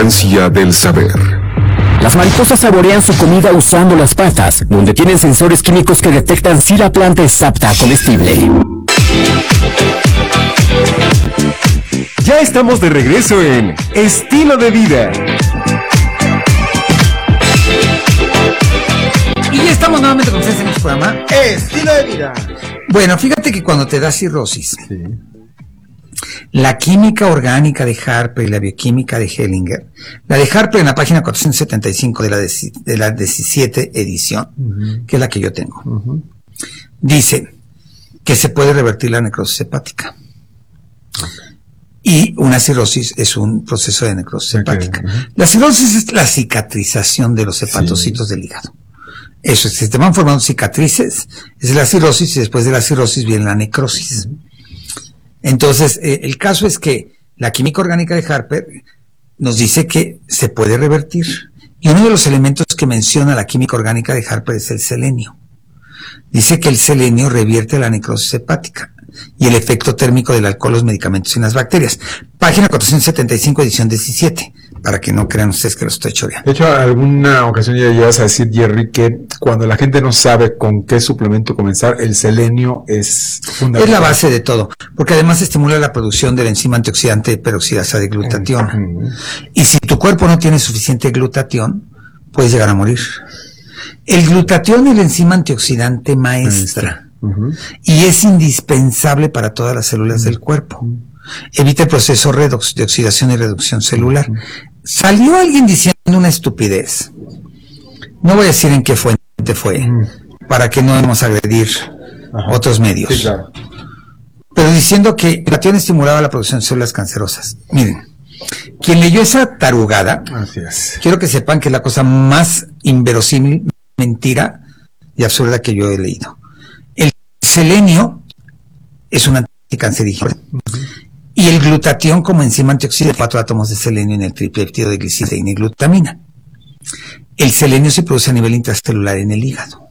Ansia del saber. Las mariposas saborean su comida usando las patas, donde tienen sensores químicos que detectan si la planta es apta comestible. Ya estamos de regreso en Estilo de Vida. Y ya estamos nuevamente con ustedes en este programa Estilo de Vida. Bueno, fíjate que cuando te da cirrosis, la química orgánica de Harper y la bioquímica de Hellinger, la de Harper en la página 475 de la 17 edición, que es la que yo tengo, dice que se puede revertir la necrosis hepática. Y una cirrosis es un proceso de necrosis hepática. La cirrosis es la cicatrización de los hepatocitos del hígado. Eso, se te van formando cicatrices, es la cirrosis, y después de la cirrosis viene la necrosis. Entonces, el caso es que la química orgánica de Harper nos dice que se puede revertir. Y uno de los elementos que menciona la química orgánica de Harper es el selenio. Dice que el selenio revierte la necrosis hepática y el efecto térmico del alcohol, los medicamentos y las bacterias. Página 475, edición 17, para que no crean ustedes que lo estoy choreando. De hecho, alguna ocasión ya llegas a decir, Jerry, que cuando la gente no sabe con qué suplemento comenzar, el selenio es fundamental. Es la base de todo, porque además estimula la producción de la enzima antioxidante peroxidasa de glutatión. Y si tu cuerpo no tiene suficiente glutatión, puedes llegar a morir. El glutatión es la enzima antioxidante maestra. Y es indispensable para todas las células del cuerpo. Evita el proceso redox de oxidación y reducción celular. Salió alguien diciendo una estupidez. No voy a decir en qué fuente fue, para que no vamos a agredir otros medios. Sí, claro. Pero diciendo que el glutatión estimulaba la producción de células cancerosas. Miren, quien leyó esa tarugada, quiero que sepan que es la cosa más inverosímil, mentira y absurda que yo he leído. El selenio es un anticancerígeno. Y el glutatión como enzima antioxidante, 4 átomos de selenio en el tripéptido de glicidina y glutamina. El selenio se produce a nivel intracelular en el hígado.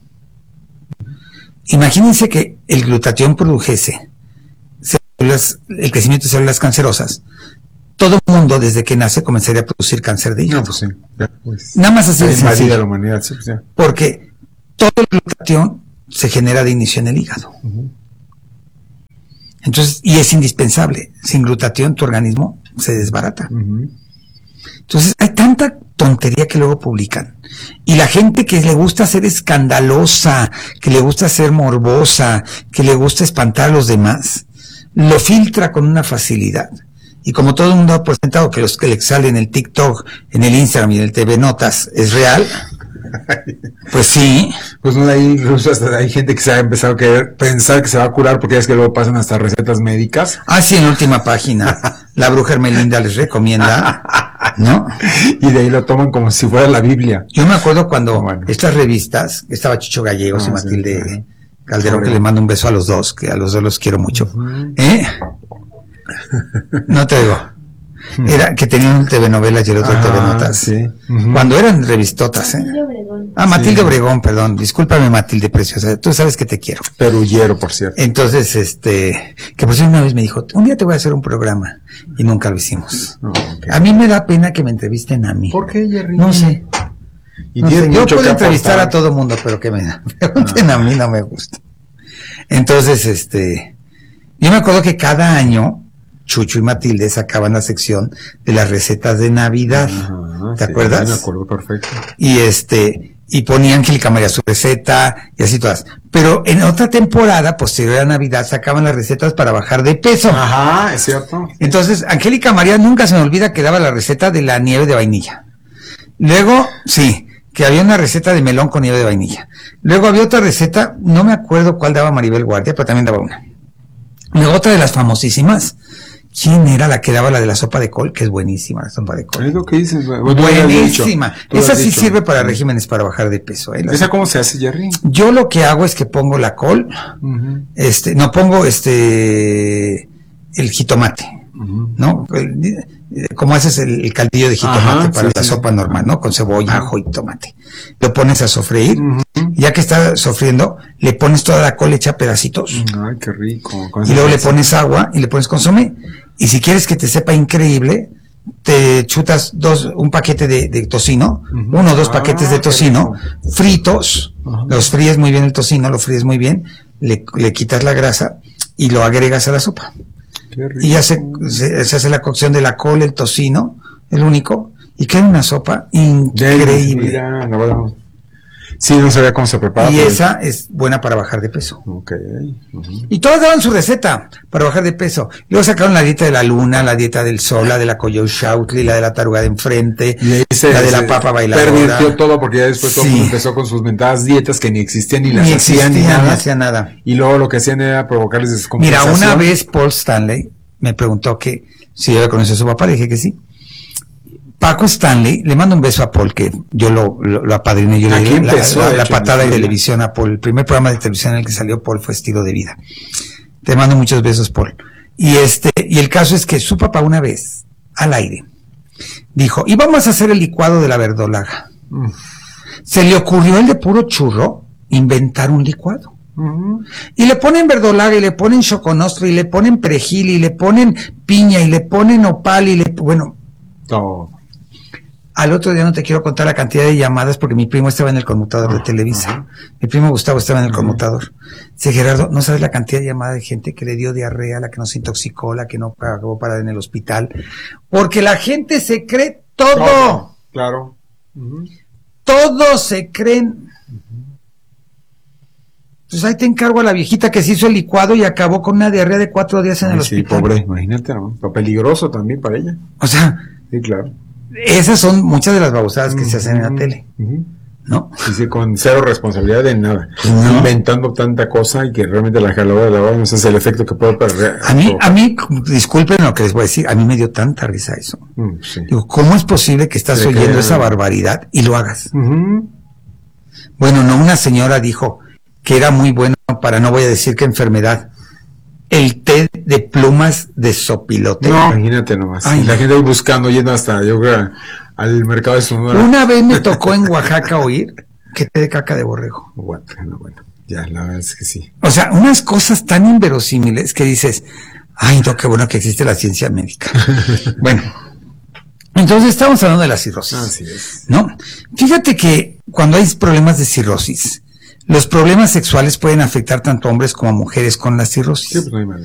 Imagínense que el glutatión produjese el crecimiento de células cancerosas. Todo el mundo desde que nace comenzaría a producir cáncer de hígado. No, pues sí, ya, pues, nada más así de sencillo. La humanidad, sí, pues ya. Porque todo el glutatión se genera de inicio en el hígado. Entonces, y es indispensable. Sin glutatión tu organismo se desbarata. Entonces, hay tanta tontería que luego publican. Y la gente que le gusta ser escandalosa, que le gusta ser morbosa, que le gusta espantar a los demás, lo filtra con una facilidad. Y como todo el mundo ha presentado que los que le salen en el TikTok, en el Instagram y en el TV Notas es real, pues sí. Pues no, hay, incluso hasta hay gente que se ha empezado a querer pensar que se va a curar, porque es que luego pasan hasta recetas médicas. Ah, sí, en la última página, la bruja Hermelinda les recomienda, ¿no? Y de ahí lo toman como si fuera la Biblia. Yo me acuerdo cuando estas revistas, estaba Chicho Gallegos y Matilde Calderón, que le mando un beso a los dos, que a los dos los quiero mucho. No te digo. Era que tenían un TV Novelas y el otro TV Notas. Sí. Cuando eran revistotas, Matilde Obregón. Matilde Obregón, perdón. Discúlpame, Matilde preciosa. Tú sabes que te quiero. Perullero, por cierto. Entonces, que por cierto una vez me dijo, un día te voy a hacer un programa. Y nunca lo hicimos. A mí me da pena que me entrevisten a mí. ¿Por qué, Jerry? No sé. Y no sé. Yo puedo entrevistar a todo mundo, pero que me da. A mí no me gusta. Entonces, yo me acuerdo que cada año Chucho y Matilde sacaban la sección de las recetas de Navidad. ¿Te acuerdas? Me acuerdo perfecto. Y ponían Angélica María su receta y así todas. Pero en otra temporada, posterior a Navidad, sacaban las recetas para bajar de peso. Ajá, es cierto. Entonces, Angélica María nunca se me olvida que daba la receta de la nieve de vainilla. Luego, sí, que había una receta de melón con nieve de vainilla. Luego había otra receta, no me acuerdo cuál daba Maribel Guardia, pero también daba una. Luego otra de las famosísimas. ¿Quién era la que daba la de la sopa de col? Que es buenísima la sopa de col. Es lo que dices. Buenísima. Esa sí sirve para regímenes para bajar de peso. ¿Esa cómo se hace, Jerry? Yo lo que hago es que pongo la col, no pongo el jitomate, ¿no? Como haces el caldillo de jitomate para la sopa normal, ¿no? Con cebolla, ajo y tomate. Lo pones a sofreír, y ya que está sofriendo, le pones toda la col hecha a pedacitos. Ay, qué rico. Y luego le pones agua y le pones consomé. Y si quieres que te sepa increíble, te chutas un paquete de tocino, 1 o 2 paquetes de tocino, fritos, los fríes muy bien el tocino, lo fríes muy bien, le quitas la grasa y lo agregas a la sopa. Y ya se hace la cocción de la col, el tocino, el único, y queda una sopa increíble. Mira, no, sí, no sabía cómo se prepara. Y esa es buena para bajar de peso. Okay. Y todas daban su receta para bajar de peso. Luego sacaron la dieta de la luna, la dieta del sol, la de la coyoxautli, la de la taruga de enfrente, la de la papa bailadora. Pervirtió todo porque ya después todo el mundo empezó con sus mentadas dietas que ni existían ni las hacían ni hacían nada. Y luego lo que hacían era provocarles descompensación. Mira, una vez Paul Stanley me preguntó que si yo conocía a su papá, le dije que sí. Paco Stanley, le mando un beso a Paul, que yo lo apadriné, yo le di la patada de televisión a Paul. El primer programa de televisión en el que salió Paul fue Estilo de Vida. Te mando muchos besos, Paul. Y el caso es que su papá una vez, al aire, dijo, y vamos a hacer el licuado de la verdolaga. Se le ocurrió el de puro churro inventar un licuado. Y le ponen verdolaga, y le ponen choconostra, y le ponen perejil, y le ponen piña, y le ponen nopal, y al otro día no te quiero contar la cantidad de llamadas porque mi primo estaba en el conmutador de Televisa. Mi primo Gustavo estaba en el conmutador. Dice, Gerardo, no sabes la cantidad de llamadas de gente que le dio diarrea, la que no se intoxicó, la que no pagó para en el hospital. Porque la gente se cree todo. Claro. Todos se creen. Pues ahí te encargo a la viejita que se hizo el licuado y acabó con una diarrea de 4 días en el hospital. Sí, pobre, imagínate, ¿no? Pero peligroso también para ella. O sea, sí, claro. Esas son muchas de las babosadas que se hacen en la tele, ¿no? Sí, con cero responsabilidad de nada, inventando tanta cosa y que realmente la jalada de la hora no es el efecto que puede perder. A mí, disculpen lo que les voy a decir, a mí me dio tanta risa eso. Sí. Digo, ¿cómo es posible que estás oyendo esa barbaridad y lo hagas? Bueno, no, una señora dijo que era muy bueno para, no voy a decir qué enfermedad, el té de plumas de sopilote. No, imagínate nomás. Ay, la gente buscando, yendo hasta, yo creo, al mercado de Sonora. Una vez me tocó en Oaxaca oír que té de caca de borrego. Bueno, ya, la verdad es que sí. O sea, unas cosas tan inverosímiles que dices, ay, no, qué bueno que existe la ciencia médica. Bueno, entonces estamos hablando de la cirrosis. Así es. ¿No? Fíjate que cuando hay problemas de cirrosis, los problemas sexuales pueden afectar tanto a hombres como a mujeres con la cirrosis. Sí, pues no hay manera.